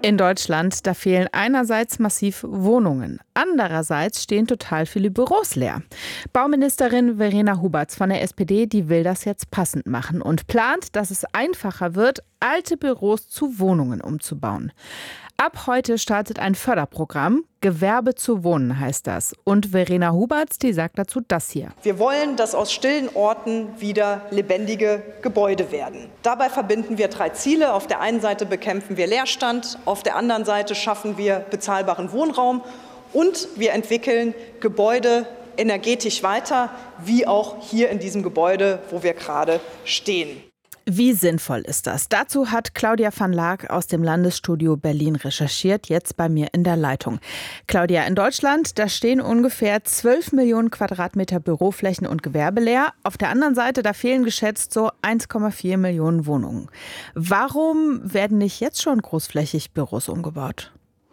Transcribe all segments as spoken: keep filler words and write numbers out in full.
In Deutschland, da fehlen einerseits massiv Wohnungen. Andererseits stehen total viele Büros leer. Bauministerin Verena Huberts von der S P D, die will das jetzt passend machen und plant, dass es einfacher wird, alte Büros zu Wohnungen umzubauen. Ab heute startet ein Förderprogramm. Gewerbe zu wohnen heißt das. Und Verena Huberts, die sagt dazu das hier. Wir wollen, dass aus stillen Orten wieder lebendige Gebäude werden. Dabei verbinden wir drei Ziele. Auf der einen Seite bekämpfen wir Leerstand, auf der anderen Seite schaffen wir bezahlbaren Wohnraum und wir entwickeln Gebäude energetisch weiter, wie auch hier in diesem Gebäude, wo wir gerade stehen. Wie sinnvoll ist das? Dazu hat Claudia van Laak aus dem Landesstudio Berlin recherchiert, jetzt bei mir in der Leitung. Claudia, in Deutschland, da stehen ungefähr zwölf Millionen Quadratmeter Büroflächen und Gewerbe leer. Auf der anderen Seite, da fehlen geschätzt so eins Komma vier Millionen Wohnungen. Warum werden nicht jetzt schon großflächig Büros umgebaut?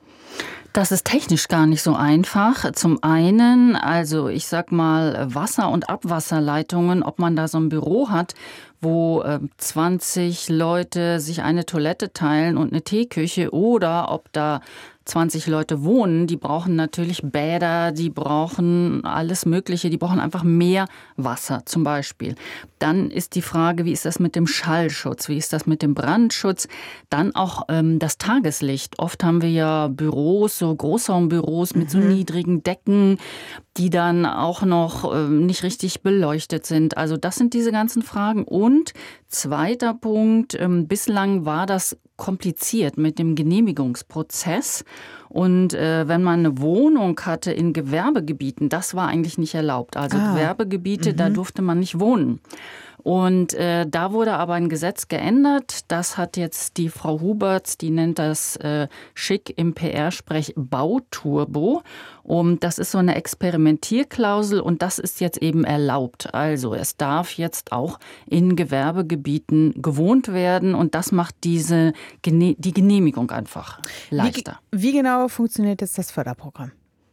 Das ist technisch gar nicht so einfach. Zum einen, also ich sag mal, Wasser- und Abwasserleitungen, ob man da so ein Büro hat, wo äh, zwanzig Leute sich eine Toilette teilen und eine Teeküche, oder ob da zwanzig Leute wohnen, die brauchen natürlich Bäder, die brauchen alles Mögliche, die brauchen einfach mehr Wasser zum Beispiel. Dann ist die Frage, wie ist das mit dem Schallschutz, wie ist das mit dem Brandschutz? Dann auch ähm, das Tageslicht. Oft haben wir ja Büros, so Großraumbüros mit mhm. so niedrigen Decken, die dann auch noch ähm, nicht richtig beleuchtet sind. Also das sind diese ganzen Fragen. Und zweiter Punkt, ähm, bislang war das kompliziert mit dem Genehmigungsprozess. Und äh, wenn man eine Wohnung hatte in Gewerbegebieten, das war eigentlich nicht erlaubt. Also ah. Gewerbegebiete, mhm. da durfte man nicht wohnen. Und äh, da wurde aber ein Gesetz geändert. Das hat jetzt die Frau Huberts, die nennt das äh, schick im P R-Sprech Bauturbo. Und das ist so eine Experimentierklausel und das ist jetzt eben erlaubt. Also es darf jetzt auch in Gewerbegebieten gewohnt werden und das macht diese Gene- die Genehmigung einfach leichter. Wie, wie genau funktioniert jetzt das Förderprogramm?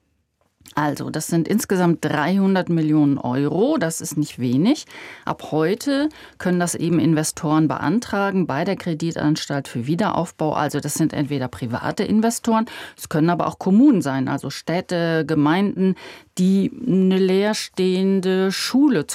Also, das sind insgesamt dreihundert Millionen Euro. Das ist nicht wenig. Ab heute können das eben Investoren beantragen bei der Kreditanstalt für Wiederaufbau. Also, das sind entweder private Investoren, es können aber auch Kommunen sein, also Städte, Gemeinden, die eine leerstehende Schule